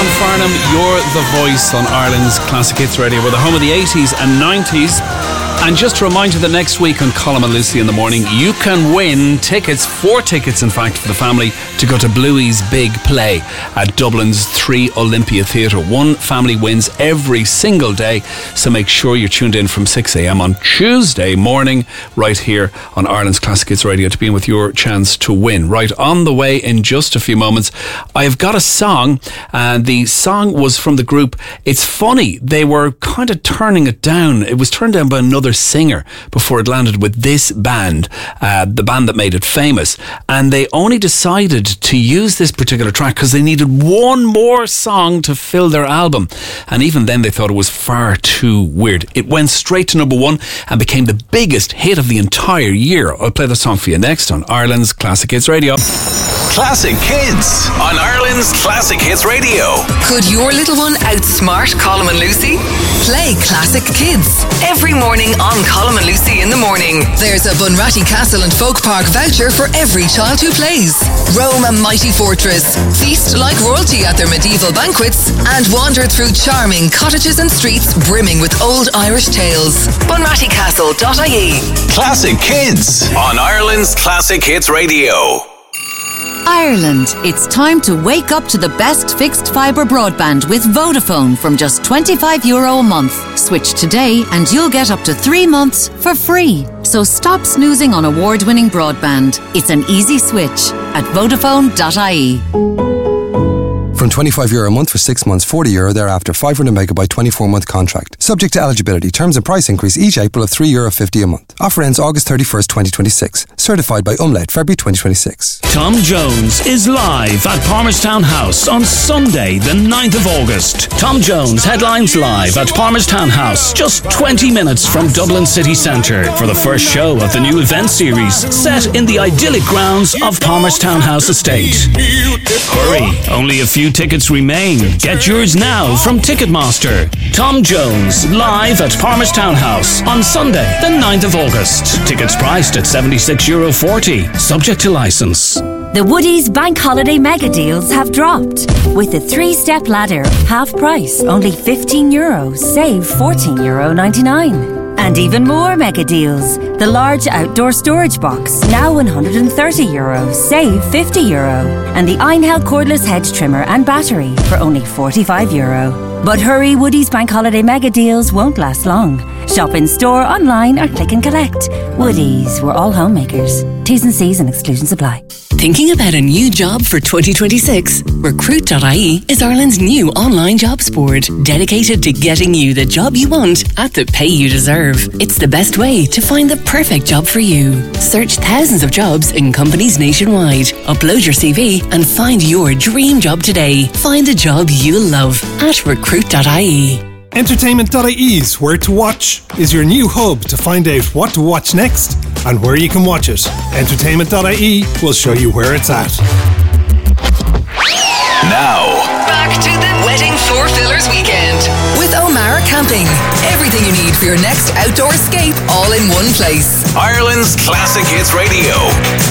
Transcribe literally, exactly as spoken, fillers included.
John Farnham, you're the voice on Ireland's Classic Hits Radio. We're the home of the eighties and nineties. And just to remind you that next week on Colm and Lucy in the Morning, you can win tickets, four tickets in fact, for the family to go to Bluey's big play at Dublin's Three Olympia Theatre. One family wins every single day, so make sure you're tuned in from six a.m. on Tuesday morning right here on Ireland's Classic Hits Radio to be in with your chance to win. Right, on the way in just a few moments, I've got a song, and the song was from the group It's Funny. They were kind of turning it down. It was turned down by another singer before it landed with this band, uh, the band that made it famous, and they only decided to use this particular track because they needed one more song to fill their album, and even then they thought it was far too weird. It went straight to number one and became the biggest hit of the entire year. I'll play the song for you next on Ireland's Classic Hits Radio. Classic Kids on Ireland's Classic Hits Radio. Could your little one outsmart Colm and Lucy? Play Classic Kids every morning on Colm and Lucy in the Morning. There's a Bunratty Castle and Folk Park voucher for every child who plays. Roam a mighty fortress, feast like royalty at their medieval banquets, and wander through charming cottages and streets brimming with old Irish tales. bunratty castle dot I E. Classic Kids on Ireland's Classic Hits Radio. Ireland, it's time to wake up to the best fixed fibre broadband with Vodafone from just twenty-five euro a month. Switch today and you'll get up to three months for free. So stop snoozing on award-winning broadband. It's an easy switch at vodafone dot I E. From twenty-five euro a month for six months, forty euro thereafter, five hundred megabyte twenty-four month contract. Subject to eligibility. Terms and price increase each April of three euro fifty a month. Offer ends August thirty-first, twenty twenty-six. Certified by Umlaut, February twenty twenty-six. Tom Jones is live at Palmerstown House on Sunday, the ninth of August. Tom Jones headlines live at Palmerstown House, just twenty minutes from Dublin City Centre, for the first show of the new event series set in the idyllic grounds of Palmerstown House Estate. Hurry, only a few tickets remain. Get yours now from Ticketmaster. Tom Jones live at Palmerstown House on Sunday, the ninth of August. Tickets priced at seventy-six euro forty, subject to licence. The Woodies Bank Holiday Mega Deals have dropped. With a three-step ladder, half price, only fifteen euro, save fourteen euro ninety-nine. And even more mega deals. The large outdoor storage box, now one hundred thirty euro, save fifty euro. And the Einhell cordless hedge trimmer and battery for only forty-five euro. But hurry, Woodies Bank Holiday Mega Deals won't last long. Shop in store, online or click and collect. Woodies, we're all homemakers. T's and C's and exclusions apply. Thinking about a new job for twenty twenty-six? recruit dot I E is Ireland's new online jobs board, dedicated to getting you the job you want at the pay you deserve. It's the best way to find the perfect job for you. Search thousands of jobs in companies nationwide. Upload your C V and find your dream job today. Find the job you love at recruit dot I E. Entertainment dot I E's Where to Watch is your new hub to find out what to watch next and where you can watch it. Entertainment dot I E will show you where it's at. Now, back to the Wedding Four Fillers Weekend with O'Mara Camping. Everything you need for your next outdoor escape, all in one place. Ireland's Classic Hits Radio.